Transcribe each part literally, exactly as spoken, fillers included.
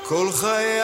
כל חיי,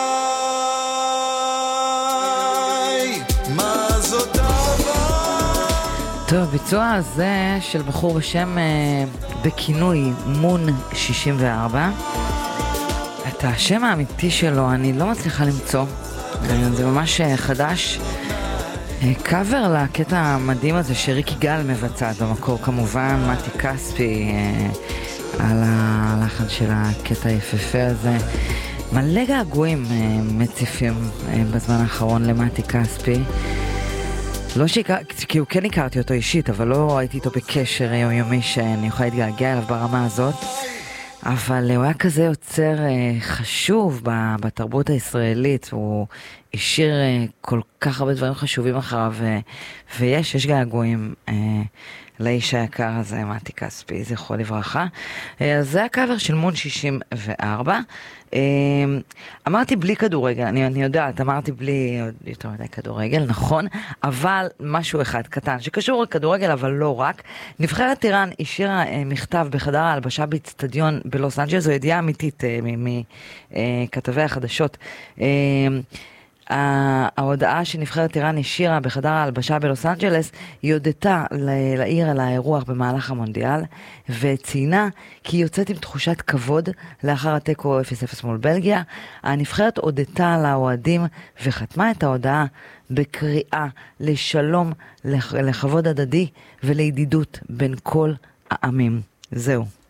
מה זאת אהבה? טוב, הביצוע הזה של בחור בשם אה, בכינוי מון שישים וארבע. את השם האמיתי שלו אני לא מצליחה למצוא, זה ממש חדש. קאבר לקטע המדהים הזה שריקי גל מבצעת במקור, כמובן מתי כספי על הלחן של הקטע היפהפה הזה. מלא געגועים מציפים בזמן האחרון למתי כספי. לא שהכר... כי הוא כן הכרתי אותו אישית, אבל לא הייתי איתו בקשר יומיומי שאני יכולה להתגעגע אליו ברמה הזאת. אבל הוא היה כזה יוצר חשוב בתרבות הישראלית, הוא השאיר כל כך הרבה דברים חשובים אחריו, ויש, יש געגועים לאיש היקר הזה, מתי כספי, זכרו לברכה. אז זה הקאבר של מון שישים וארבע. אמרתי בלי כדורגל, אני, אני יודעת, אמרתי בלי יותר מדי כדורגל, נכון, אבל משהו אחד קטן שקשור לכדורגל, אבל לא רק. נבחרת איראן השאירה מכתב בחדר ההלבשה באצטדיון בלוס אנג'לס, זו ידיעה אמיתית מכתבי החדשות. ההודעה שנבחרת איראן השאירה בחדר ההלבשה בלוס אנג'לס היא הודתה לעיר על האירוח במהלך המונדיאל, וציינה כי היא יוצאת עם תחושת כבוד לאחר התיקו אפס אפס מול בלגיה. הנבחרת הודתה לאוהדים וחתמה את ההודעה בקריאה לשלום, לכבוד הדדי ולידידות בין כל העמים. זהו.